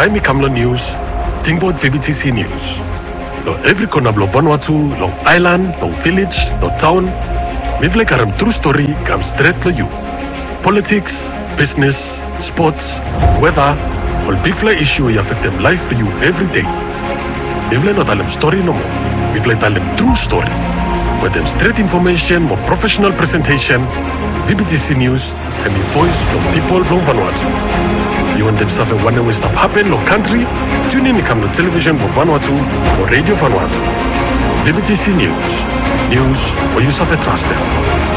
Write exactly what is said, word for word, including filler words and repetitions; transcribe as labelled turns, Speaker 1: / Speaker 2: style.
Speaker 1: Daimi Kamlo News, Tingbot V B T C News. Lo every corner of Vanuatu, long island, long village, lo town. Mivle karam true story ikam straight to you. Politics, business, sports, weather, all big fly issue you affect them life for you every day. Mivle not alem story no more. Mivle alem true story. With them straight information, more professional presentation, V B T C News, and the voice from people from Vanuatu. You want them something one way stop happen, no country? Tune in to come to television for Vanuatu or radio Vanuatu. V B T C News. News where you suffer trust them.